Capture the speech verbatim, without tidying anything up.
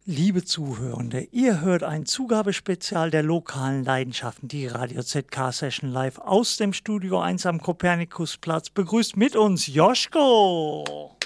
Liebe Zuhörende, ihr hört ein Zugabespezial der lokalen Leidenschaften, die Radio Z K-Session live aus dem Studio eins am Kopernikusplatz. Begrüßt mit uns Joschko.